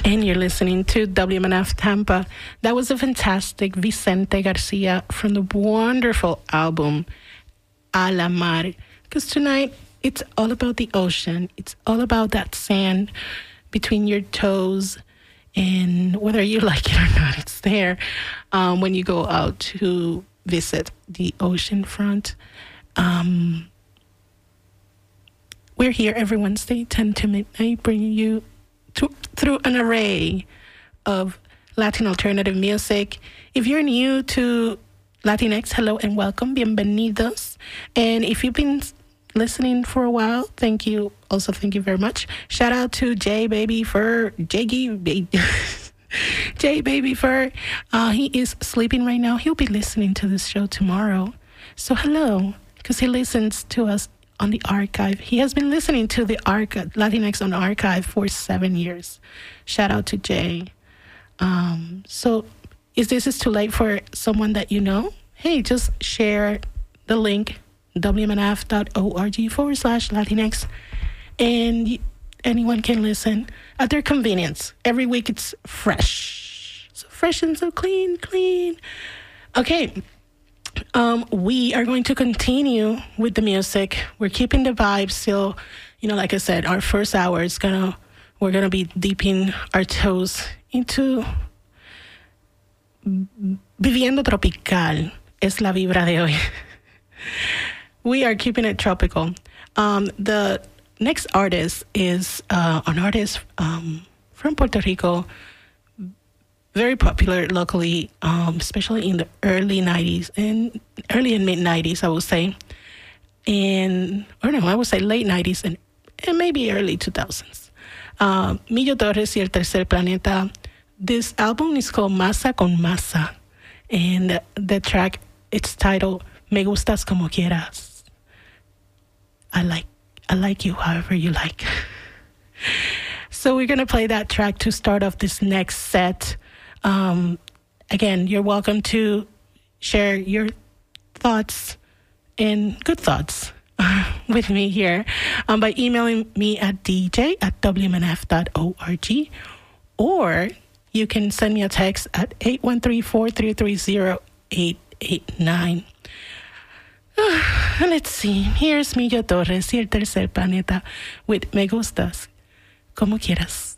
And you're listening to WMNF Tampa. That was a fantastic Vicente Garcia from the wonderful album A la Mar. Because tonight, it's all about the ocean. It's all about that sand between your toes. And whether you like it or not, it's there when you go out to visit the ocean front. We're here every Wednesday, 10 to midnight, bringing you through an array of Latin alternative music. If you're new to Latinx, hello and welcome. Bienvenidos. And if you've been listening for a while, thank you. Also, thank you very much. Shout out to J Baby Fur. J Baby Fur. He is sleeping right now. He'll be listening to this show tomorrow. So hello, because he listens to us on the archive. He has been listening to the archive, Latinx on Archive, for 7 years. Shout out to Jay. So if this is too late for someone that you know, hey, just share the link, wmnf.org/Latinx, and anyone can listen at their convenience. Every week it's fresh. So fresh and so clean. Okay. We are going to continue with the music. We're keeping the vibe still. You know, like I said, our first hour is we're gonna be dipping our toes into Viviendo Tropical. Es la vibra de hoy. We are keeping it tropical. The next artist is an artist from Puerto Rico, very popular locally, especially in the early 90s and early and mid 90s, I would say. I would say late 90s and maybe early 2000s. Millo Torres y El Tercer Planeta. This album is called Masa con Masa. And the track, it's titled Me Gustas Como Quieras. I like you however you like. So we're going to play that track to start off this next set. Again, you're welcome to share your thoughts and good thoughts with me here by emailing me at dj@wmnf.org, or you can send me a text at 813-433-0889. Let's see. Here's Millo Torres y El Tercer Planeta with Me Gustas Como Quieras.